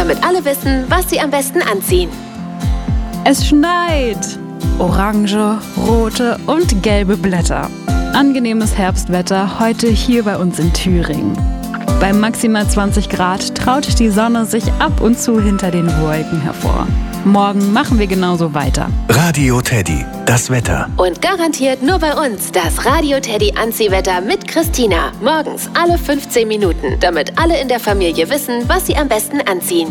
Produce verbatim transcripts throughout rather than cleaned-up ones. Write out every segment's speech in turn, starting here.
damit alle wissen, was sie am besten anziehen. Es schneit. Orange, rote und gelbe Blätter. Angenehmes Herbstwetter heute hier bei uns in Thüringen. Bei maximal zwanzig Grad traut die Sonne sich ab und zu hinter den Wolken hervor. Morgen machen wir genauso weiter. Radio Teddy, das Wetter. Und garantiert nur bei uns das Radio Teddy Anziehwetter mit Christina. Morgens alle fünfzehn Minuten, damit alle in der Familie wissen, was sie am besten anziehen.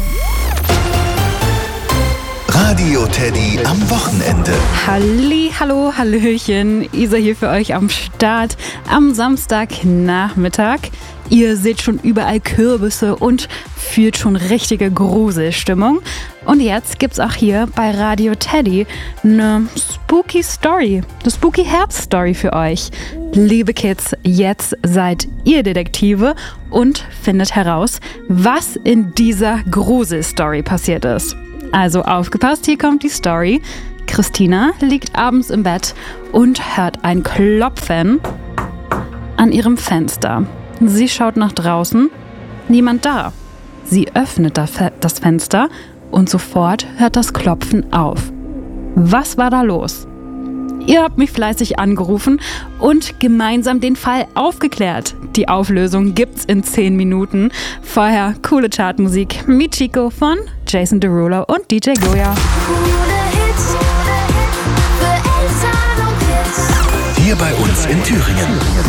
Radio Teddy am Wochenende. Halli, hallo, hallöchen. Isa hier für euch am Start am Samstagnachmittag. Ihr seht schon überall Kürbisse und fühlt schon richtige Gruselstimmung. Und jetzt gibt's auch hier bei Radio Teddy eine Spooky Story, eine Spooky Herbst-Story für euch. Liebe Kids, jetzt seid ihr Detektive und findet heraus, was in dieser Gruselstory passiert ist. Also aufgepasst, hier kommt die Story. Christina liegt abends im Bett und hört ein Klopfen an ihrem Fenster. Sie schaut nach draußen, niemand da. Sie öffnet das Fenster und sofort hört das Klopfen auf. Was war da los? Ihr habt mich fleißig angerufen und gemeinsam den Fall aufgeklärt. Die Auflösung gibt's in zehn Minuten. Vorher coole Chartmusik. Michiko von Jason Derulo und D J Goya. Hier bei uns in Thüringen.